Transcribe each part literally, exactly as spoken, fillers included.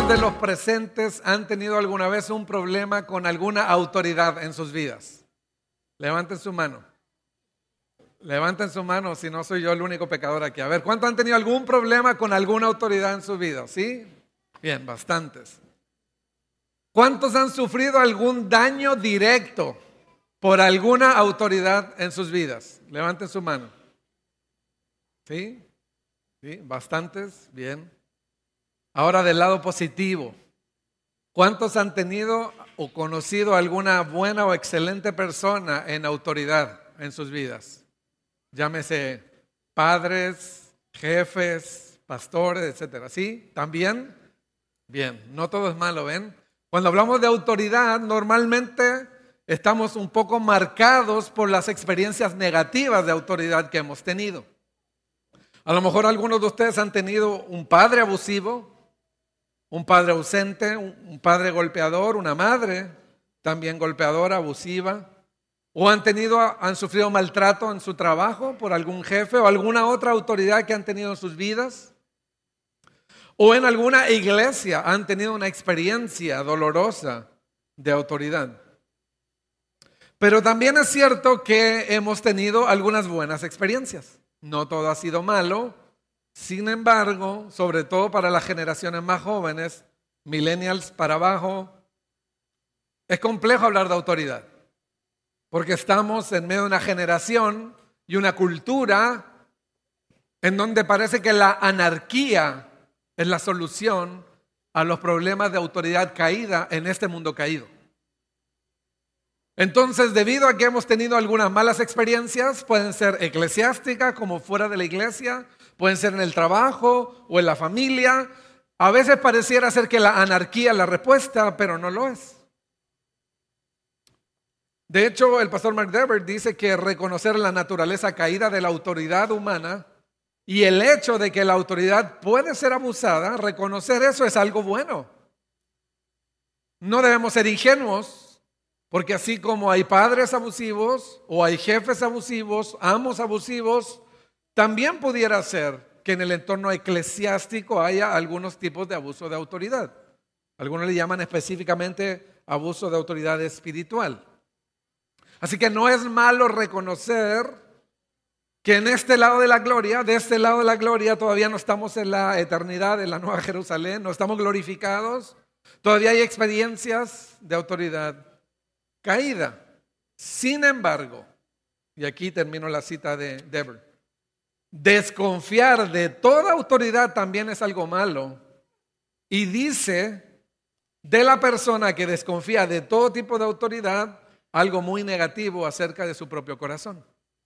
¿Cuántos de los presentes han tenido alguna vez un problema con alguna autoridad en sus vidas? Levanten su mano. Levanten su mano si no soy yo el único pecador aquí. A ver, ¿cuántos han tenido algún problema con alguna autoridad en su vida? ¿Sí? Bien, bastantes. ¿Cuántos han sufrido algún daño directo por alguna autoridad en sus vidas? Levanten su mano. ¿Sí? ¿Sí? Bastantes. Bien. Ahora del lado positivo. ¿Cuántos han tenido o conocido alguna buena o excelente persona en autoridad en sus vidas? Llámese padres, jefes, pastores, etcétera. ¿Sí? ¿También? Bien, no todo es malo, ¿ven? Cuando hablamos de autoridad, normalmente estamos un poco marcados por las experiencias negativas de autoridad que hemos tenido. A lo mejor algunos de ustedes han tenido un padre abusivo, un padre ausente, un padre golpeador, una madre también golpeadora, abusiva, o han tenido, han sufrido maltrato en su trabajo por algún jefe o alguna otra autoridad que han tenido en sus vidas, o en alguna iglesia han tenido una experiencia dolorosa de autoridad. Pero también es cierto que hemos tenido algunas buenas experiencias. No todo ha sido malo. Sin embargo, sobre todo para las generaciones más jóvenes, millennials para abajo, es complejo hablar de autoridad, porque estamos en medio de una generación y una cultura en donde parece que la anarquía es la solución a los problemas de autoridad caída en este mundo caído. Entonces, debido a que hemos tenido algunas malas experiencias, pueden ser eclesiásticas como fuera de la iglesia, pueden ser en el trabajo o en la familia. A veces pareciera ser que la anarquía es la respuesta, pero no lo es. De hecho, el pastor Mark Dever dice que reconocer la naturaleza caída de la autoridad humana y el hecho de que la autoridad puede ser abusada, reconocer eso es algo bueno. No debemos ser ingenuos. Porque así como hay padres abusivos o hay jefes abusivos, amos abusivos, también pudiera ser que en el entorno eclesiástico haya algunos tipos de abuso de autoridad. Algunos le llaman específicamente abuso de autoridad espiritual. Así que no es malo reconocer que en este lado de la gloria, de este lado de la gloria, todavía no estamos en la eternidad, en la Nueva Jerusalén, no estamos glorificados, todavía hay experiencias de autoridad caída. Sin embargo, y aquí termino la cita de Dever, desconfiar de toda autoridad también es algo malo. Y dice de la persona que desconfía de todo tipo de autoridad algo muy negativo acerca de su propio corazón.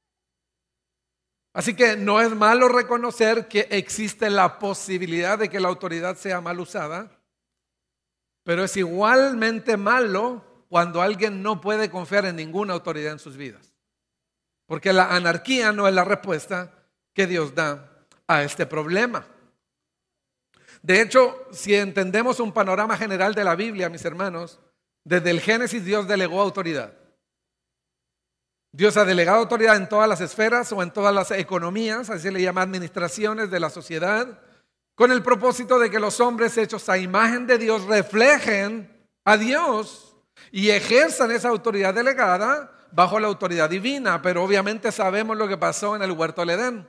Así que no es malo reconocer que existe la posibilidad de que la autoridad sea mal usada, pero es igualmente malo cuando alguien no puede confiar en ninguna autoridad en sus vidas. Porque la anarquía no es la respuesta que Dios da a este problema. De hecho, si entendemos un panorama general de la Biblia, mis hermanos, desde el Génesis Dios delegó autoridad. Dios ha delegado autoridad en todas las esferas o en todas las economías, así se le llama administraciones de la sociedad, con el propósito de que los hombres hechos a imagen de Dios reflejen a Dios y ejerzan esa autoridad delegada bajo la autoridad divina. Pero obviamente sabemos lo que pasó en el huerto del Edén.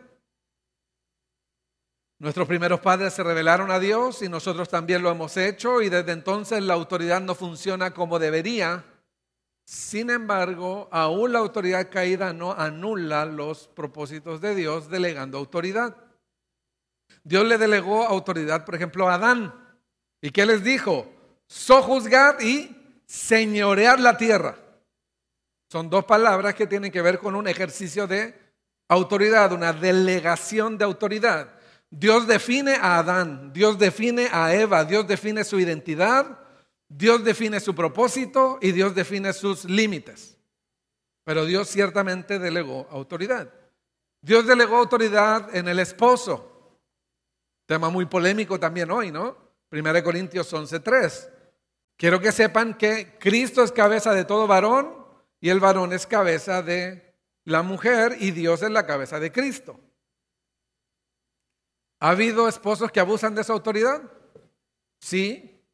Nuestros primeros padres se rebelaron a Dios y nosotros también lo hemos hecho, y desde entonces la autoridad no funciona como debería. Sin embargo, aún la autoridad caída no anula los propósitos de Dios delegando autoridad. Dios le delegó autoridad, por ejemplo, a Adán. ¿Y qué les dijo? Sojuzgar y señorear la tierra. Son dos palabras que tienen que ver con un ejercicio de autoridad, una delegación de autoridad. Dios define a Adán, Dios define a Eva, Dios define su identidad, Dios define su propósito y Dios define sus límites. Pero Dios ciertamente delegó autoridad. Dios delegó autoridad en el esposo. Tema muy polémico también hoy, ¿no? primera de Corintios once tres. Quiero que sepan que Cristo es cabeza de todo varón y el varón es cabeza de la mujer y Dios es la cabeza de Cristo. ¿Ha habido esposos que abusan de esa autoridad? Sí.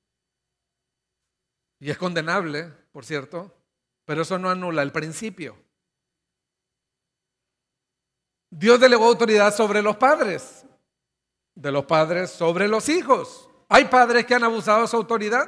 y es condenable, por cierto, pero eso no anula el principio. Dios delegó autoridad sobre los padres, de los padres sobre los hijos. ¿Hay padres que han abusado de su autoridad?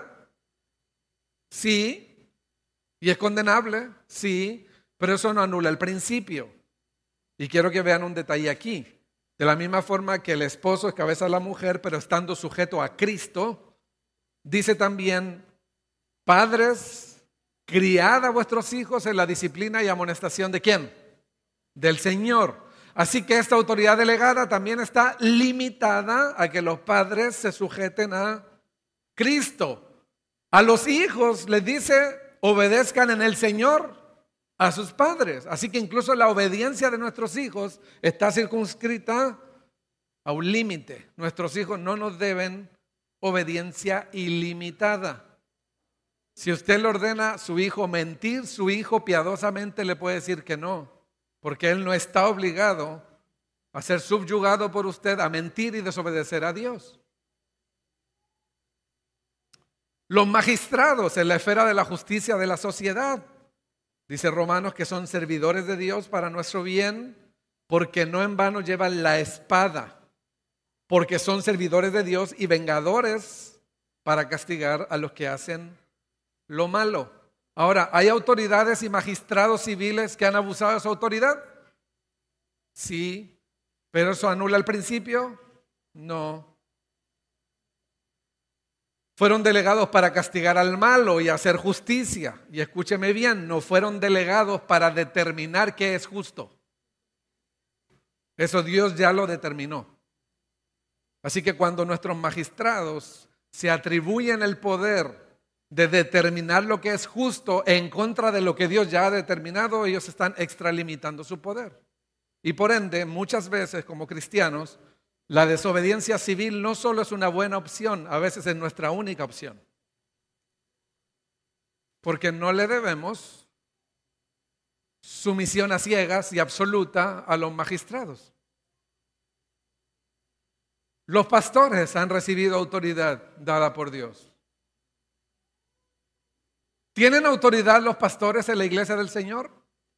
Sí, y es condenable, sí, pero eso no anula el principio. Y quiero que vean un detalle aquí. De la misma forma que el esposo es cabeza de la mujer, pero estando sujeto a Cristo, dice también, padres, criad a vuestros hijos en la disciplina y amonestación ¿de quién? Del Señor. Así que esta autoridad delegada también está limitada a que los padres se sujeten a Cristo. A los hijos les dice, obedezcan en el Señor a sus padres. Así que incluso la obediencia de nuestros hijos está circunscrita a un límite. Nuestros hijos no nos deben obediencia ilimitada. Si usted le ordena a su hijo mentir, su hijo piadosamente le puede decir que no. Porque él no está obligado a ser subyugado por usted a mentir y desobedecer a Dios. Los magistrados en la esfera de la justicia de la sociedad, dice Romanos, que son servidores de Dios para nuestro bien, porque no en vano llevan la espada, porque son servidores de Dios y vengadores para castigar a los que hacen lo malo. Ahora, ¿hay autoridades y magistrados civiles que han abusado de su autoridad? Sí, pero ¿eso anula el principio? No. Fueron delegados para castigar al malo y hacer justicia. Y escúcheme bien, no fueron delegados para determinar qué es justo. Eso Dios ya lo determinó. Así que cuando nuestros magistrados se atribuyen el poder de determinar lo que es justo en contra de lo que Dios ya ha determinado, ellos están extralimitando su poder. Y por ende, muchas veces como cristianos, la desobediencia civil no solo es una buena opción, a veces es nuestra única opción. Porque no le debemos sumisión a ciegas y absoluta a los magistrados. Los pastores han recibido autoridad dada por Dios. ¿Tienen autoridad los pastores en la iglesia del Señor?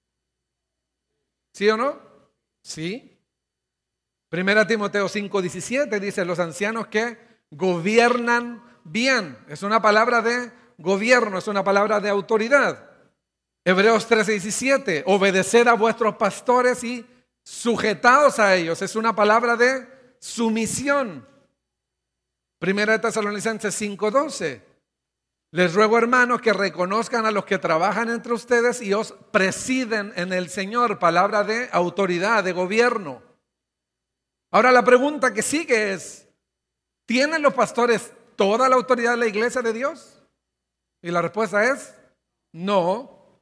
¿Sí o no? Sí. Primera Timoteo cinco diecisiete dice, los ancianos que gobiernan bien. Es una palabra de gobierno, es una palabra de autoridad. Hebreos trece diecisiete, obedeced a vuestros pastores y sujetaos a ellos. Es una palabra de sumisión. Primera de Tesalonicenses cinco doce. Les ruego, hermanos, que reconozcan a los que trabajan entre ustedes y os presiden en el Señor. Palabra de autoridad, de gobierno. Ahora la pregunta que sigue es, ¿tienen los pastores toda la autoridad de la iglesia de Dios? Y la respuesta es, no.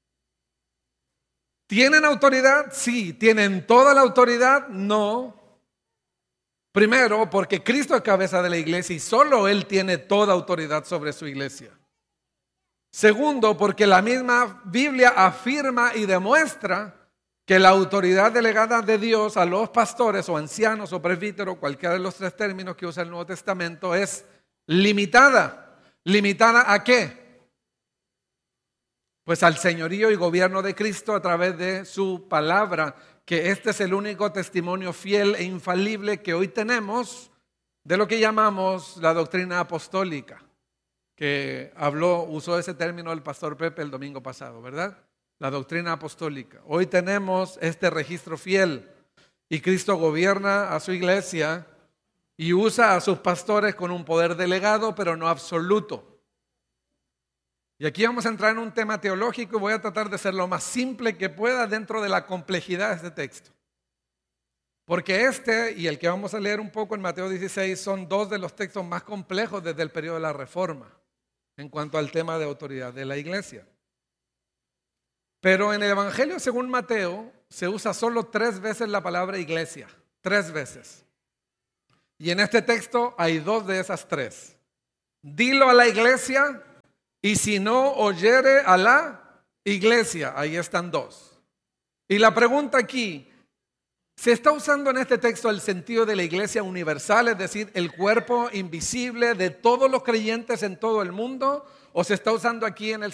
¿Tienen autoridad? Sí. ¿Tienen toda la autoridad? No. Primero, porque Cristo es cabeza de la iglesia y solo Él tiene toda autoridad sobre su iglesia. Segundo, porque la misma Biblia afirma y demuestra que la autoridad delegada de Dios a los pastores o ancianos o presbíteros, cualquiera de los tres términos que usa el Nuevo Testamento, es limitada. ¿Limitada a qué? Pues al señorío y gobierno de Cristo a través de su palabra, que este es el único testimonio fiel e infalible que hoy tenemos de lo que llamamos la doctrina apostólica, que habló, usó ese término el pastor Pepe el domingo pasado, ¿verdad? La doctrina apostólica. Hoy tenemos este registro fiel y Cristo gobierna a su iglesia y usa a sus pastores con un poder delegado, pero no absoluto. Y aquí vamos a entrar en un tema teológico y voy a tratar de ser lo más simple que pueda dentro de la complejidad de este texto. Porque este y el que vamos a leer un poco en Mateo dieciséis son dos de los textos más complejos desde el periodo de la Reforma en cuanto al tema de autoridad de la iglesia. Pero en el Evangelio según Mateo se usa solo tres veces la palabra iglesia, tres veces. Y en este texto hay dos de esas tres. Dilo a la iglesia y si no oyere a la iglesia, ahí están dos. Y la pregunta aquí, Se está usando en este texto el sentido de la iglesia universal, es decir, el cuerpo invisible de todos los creyentes en todo el mundo, o se está usando aquí en el